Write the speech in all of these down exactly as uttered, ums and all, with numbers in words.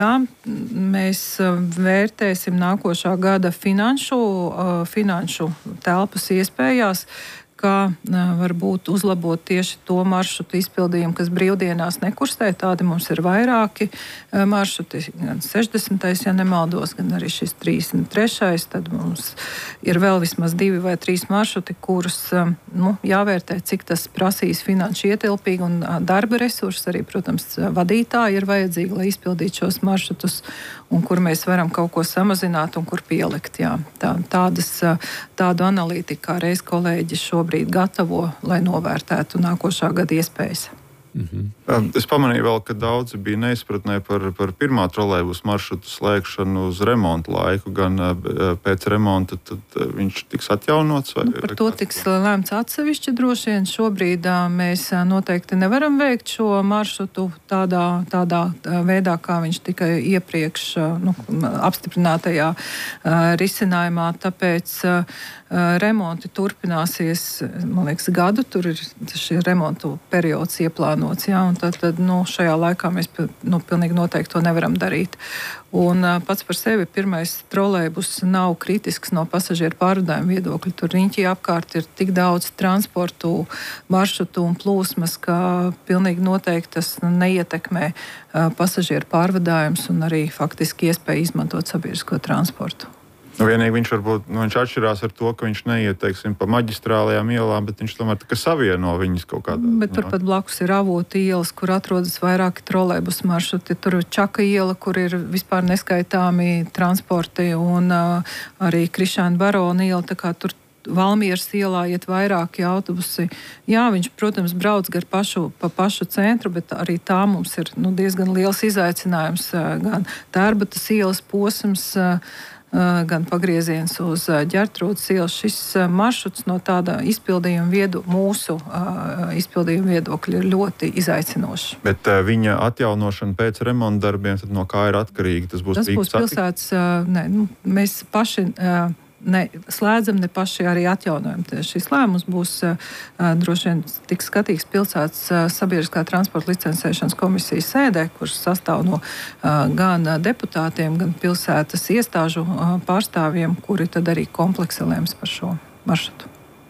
Jā, mēs vērtēsim nākošā gada finanšu, finanšu telpas iespējās, kā varbūt uzlabot tieši to maršrutu izpildījumu, kas brīvdienās nekursē. Tādi mums ir vairāki maršruti, gan sešdesmitais, ja nemaldos, gan arī šis trīsdesmit trešais. Tad mums ir vēl vismaz divi vai trīs maršruti, kurus nu, jāvērtē, cik tas prasīs finanšu ietilpīgi un darba resursi. Arī, protams, vadītāji ir vajadzīgi, lai izpildītu šos maršrutus, un kur mēs varam kaut ko samazināt un kur pielikt. Jā. Tā, tādas, tādu analītiku, kā reiz kolēģi šobrīd gatavo, lai novērtētu nākošā gada iespējas. Mm-hmm. Es pamanīju vēl, ka daudzi bija neizpratnē par, par pirmā trolejbusa maršrutu slēgšanu uz remontu laiku, gan pēc remonta tad viņš tiks atjaunots? Vai? Nu, par to tiks lēmts atsevišķi droši vien. Šobrīd mēs noteikti nevaram veikt šo maršrutu tādā, tādā veidā, kā viņš tika iepriekš nu, apstiprinātajā risinājumā, tāpēc remonti turpināsies, man liekas, gadu, tur ir šī remontu periods ieplānots, jā, un tad, tad nu, šajā laikā mēs nu, pilnīgi noteikti to nevaram darīt. Un pats par sevi pirmais trolejbus nav kritisks no pasažieru pārvadājuma viedokļa. Tur riņķī apkārt ir tik daudz transportu, maršrutu un plūsmas, ka pilnīgi noteikti tas neietekmē pasažieru pārvadājums un arī faktiski iespēju izmantot sabiedrisko transportu. Nu, vienīgi viņš varbūt nu, viņš atšķirās ar to, ka viņš neiet, teiksim, pa maģistrālajām ielām, bet viņš tomēr tā savieno viņas kaut kādā. Bet turpat blakus ir Avotu ielas, kur atrodas vairāki trolejbus maršruti. Tur ir Čaka iela, kur ir vispār neskaitāmi transporti, un uh, arī Krišāna Barona iela, tā kā tur Valmieras ielā iet vairāki autobusi. Jā, viņš, protams, brauc gar pašu, pa pašu centru, bet arī tā mums ir nu, diezgan liels izaicinājums. Gan Tērbatas ielas posms, gan pagrieziens uz Ģertrūdes ielas. Šis maršruts no tāda izpildījuma viedu, mūsu izpildījuma viedokļa ir ļoti izaicinošs. Bet uh, viņa atjaunošana pēc remonta darbiem, tad no kā ir atkarīgi? Tas būs, Tas būs pilsētas, ne, nu, mēs paši ne slēdzam, ne paši arī atjaunojam. Šis lēmums būs uh, droši vien tiks skatīgs pilsētas uh, sabiedriskā transporta licencēšanas komisijas sēdē, kurš sastāv no uh, gan deputātiem, gan pilsētas iestāžu uh, pārstāvjiem, kuri tad arī kompleksi lēms par šo maršrutu.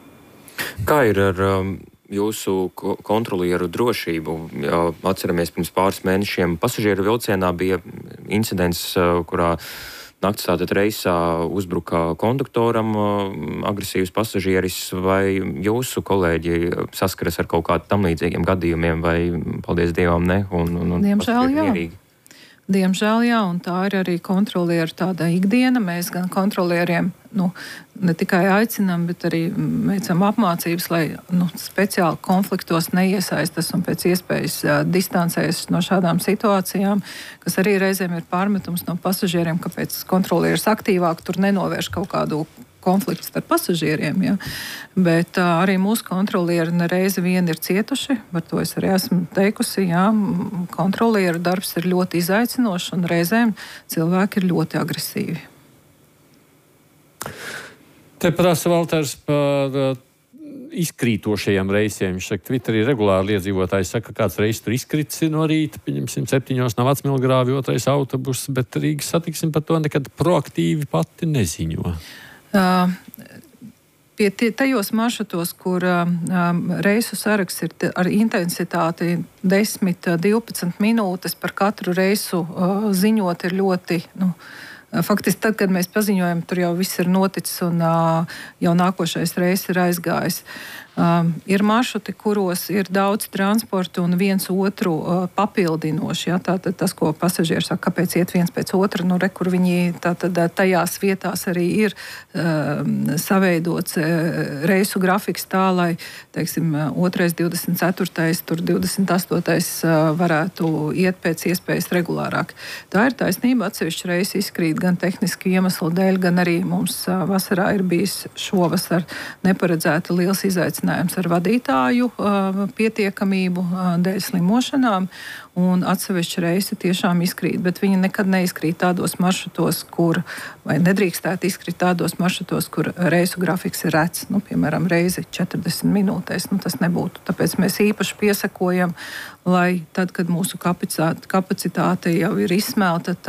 Kā ir ar um, jūsu kontrolieru drošību? Jā, atceramies, pirms pāris mēnešiem pasažieru vilcienā bija incidents, uh, kurā nakts tātad reisā uzbruka konduktoram agresīvs pasažieris, vai jūsu kolēģi saskaras ar kaut kādiem tam līdzīgiem gadījumiem, vai, paldies Dievam, ne? Un, un, un Diemžēl jā. Mierīgi. Diemžēl jā, un tā ir arī kontrolieru tāda ikdiena. Mēs gan kontrolieriem nu, ne tikai aicinām, bet arī veicam apmācības, lai nu, speciāli konfliktos neiesaistas un pēc iespējas uh, distancējas no šādām situācijām, kas arī reizēm ir pārmetums no pasažieriem, kāpēc kontrolieris aktīvāk tur nenovērš kaut kādu konflikts ar pasažieriem, ja. Bet uh, arī mūsu kontrolieri nereizi vien ir cietuši, par to es arī esmu teikusi, jā, kontrolieru darbs ir ļoti izaicinošs un reizēm cilvēki ir ļoti agresīvi. Te prasa Valters par uh, izkrītošajiem reisiem. Viņš saka, Twitterī regulāri iedzīvotāji saka, ka kāds reis tur izkrits no rīta, pieņemsim septiņos no Vecmilgrāvi, otrais autobus, bet Rīgas satiksim par to nekad proaktīvi pati neziņo. Uh, pie tie, tajos maršrutos, kur uh, reisu saraksts ir ar intensitāti desmit, divpadsmit minūtes par katru reisu uh, ziņot, ir ļoti, nu, faktiski tad, kad mēs paziņojam, tur jau viss ir noticis un uh, jau nākošais reiss ir aizgājis. Uh, ir maršruti, kuros ir daudz transportu un viens otru uh, papildinoši. Ja? Tātad tas, ko pasažieri saka, kāpēc iet viens pēc otra, nu re, kur viņi tātad tajās vietās arī ir uh, saveidots uh, reisu grafiks tā, lai, teiksim, otrais, divdesmit ceturtais, tur divdesmit astotais uh, varētu iet pēc iespējas regulārāk. Tā ir taisnība, atsevišķi reisi izkrīt gan tehniski iemeslu dēļ, gan arī mums uh, vasarā ir bijis šovasar neparedzēta liels izaicinājums risinājums ar vadītāju pietiekamību dēļ slimošanām, un atsevišķi reisi tiešām izkrīt, bet viņi nekad neizkrīt tādos maršrutos, kur, vai nedrīkstētu izkrīt tādos maršrutos, kur reisu grafiks ir rets, nu, piemēram, reizi četrdesmit minūtēs, nu, tas nebūtu. Tāpēc mēs īpaši piesakojam, lai tad, kad mūsu kapacitāte, kapacitāte jau ir izsmelta,